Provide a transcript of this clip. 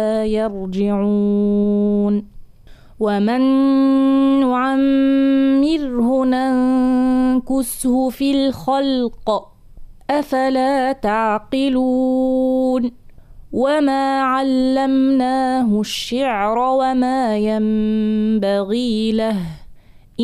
يرجعون ومن نعمره ننكسه في الخلق أفلا تعقلون وما علمناه الشعر وما ينبغي له